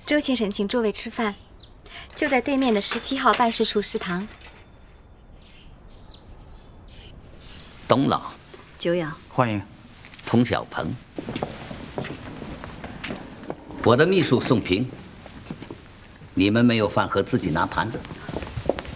周先生请诸位吃饭，就在对面的17号办事处食堂。 董老， 久仰， 欢迎。 童小鹏，我的秘书宋平。你们没有饭盒，自己拿盘子。